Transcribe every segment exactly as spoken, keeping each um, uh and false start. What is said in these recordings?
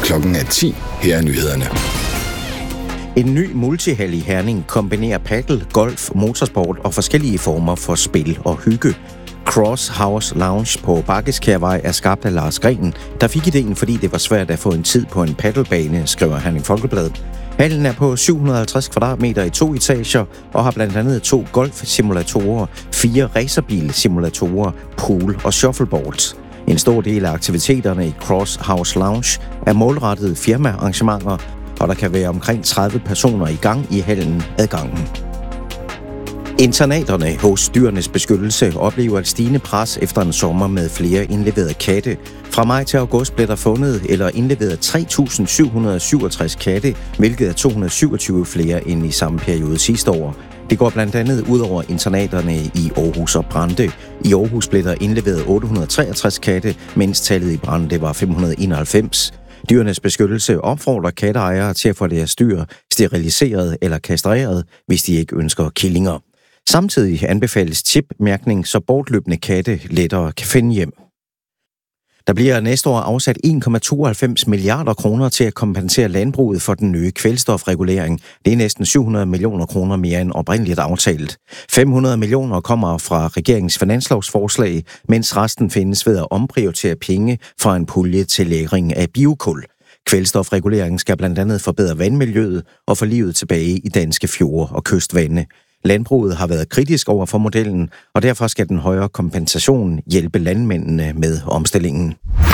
Klokken er ti. Her er nyhederne. En ny multihal i Herning kombinerer paddle, golf, motorsport og forskellige former for spil og hygge. Cross House Lounge på Bakkeskærvej er skabt af Lars Green, der fik ideen, fordi det var svært at få en tid på en paddlebane, skriver Herning Folkeblad. Hallen er på syv hundrede og halvtreds kvadratmeter i to etager og har blandt andet to golfsimulatorer, fire racerbilsimulatorer, pool og shuffleboards. En stor del af aktiviteterne i Cross House Lounge er målrettede firmaarrangementer, og der kan være omkring tredive personer i gang i hallen adgangen. Internaterne hos Dyrenes Beskyttelse oplever et stigende pres efter en sommer med flere indleverede katte. Fra maj til august blev der fundet eller indleveret tre tusind syv hundrede og syvogtres katte, hvilket er to hundrede og syvogtyve flere end i samme periode sidste år. Det går blandt andet ud over internaterne i Aarhus og Brande. I Aarhus blev der indleveret otte hundrede og treogtres katte, mens tallet i Brande var fem hundrede og enoghalvfems. Dyrenes Beskyttelse opfordrer katteejere til at få deres dyr steriliseret eller kastreret, hvis de ikke ønsker killinger. Samtidig anbefales chipmærkning, så bortløbende katte lettere kan finde hjem. Der bliver næste år afsat en komma tooghalvfems milliarder kroner til at kompensere landbruget for den nye kvælstofregulering. Det er næsten syv hundrede millioner kroner mere end oprindeligt aftalt. fem hundrede millioner kommer fra regeringens finanslovsforslag, mens resten findes ved at omprioritere penge fra en pulje til lagring af biokul. Kvælstofreguleringen skal blandt andet forbedre vandmiljøet og få livet tilbage i danske fjorde og kystvande. Landbruget har været kritisk over for modellen, og derfor skal den højere kompensation hjælpe landmændene med omstillingen.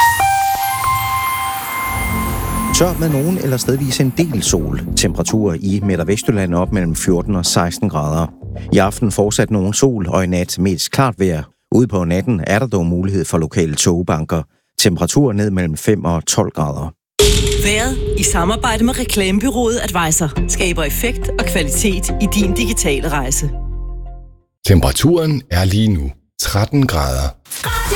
Tør med nogen eller stedvis en del sol. Temperaturer i Midt- og Vestjylland op mellem fjorten og seksten grader. I aften fortsat nogen sol, og i nat mest klart vejr. Ude på natten er der dog mulighed for lokale togbanker. Temperaturer ned mellem fem og tolv grader. Været i samarbejde med reklamebureauet Advisor skaber effekt og kvalitet i din digitale rejse. Temperaturen er lige nu tretten grader.